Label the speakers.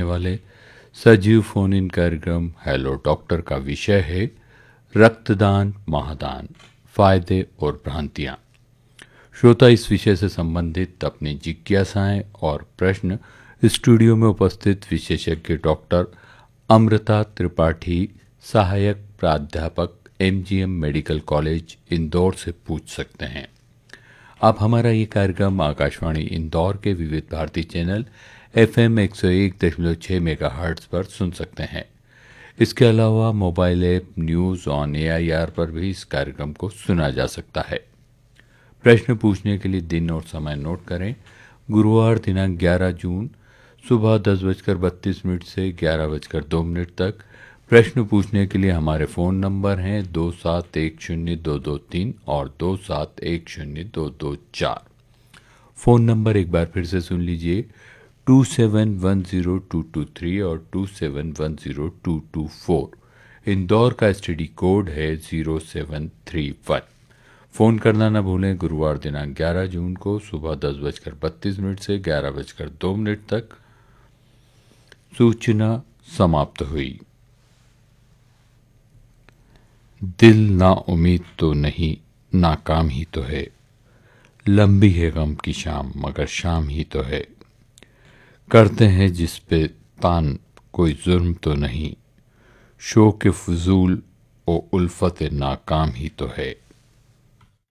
Speaker 1: वाले सजीव phone in कार्यक्रम हेलो डॉक्टर का विषय है रक्तदान महादान, फायदे और भ्रांतियां। श्रोता इस विषय से संबंधित अपनी जिज्ञासाएं और प्रश्न स्टूडियो में उपस्थित विशेषज्ञ डॉक्टर अमृता त्रिपाठी, सहायक प्राध्यापक एमजीएम मेडिकल कॉलेज इंदौर से पूछ सकते हैं। आप हमारा ये कार्यक्रम आकाशवाणी इंदौर के विविध भारती चैनल FM 101.6 मेगाहर्ट्ज पर सुन सकते हैं। इसके अलावा mobile app news on AIR पर भी इस कार्यक्रम को सुना जा सकता है। प्रश्न पूछने के लिए दिन और समय नोट करें। गुरुवार दिनांक 11 जून सुबह 10:32 से 11:02 तक। प्रश्न पूछने के लिए हमारे फ़ोन नंबर हैं 27102223 और 27102224। फ़ोन नंबर एक बार फिर से सुन लीजिए, 27102223 और 27102224। इंदौर का STD कोड है 0731। फ़ोन करना न भूलें। गुरुवार दिनांक 11 जून को सुबह 10:32 से 11:02 तक। सूचना समाप्त हुई। दिल ना उम्मीद तो नहीं, नाकाम ही तो है। लंबी है गम की शाम, मगर शाम ही तो है। करते हैं जिस पे तान, कोई जुर्म तो नहीं। शौक़ फजूल ओ उल्फत नाकाम ही तो है।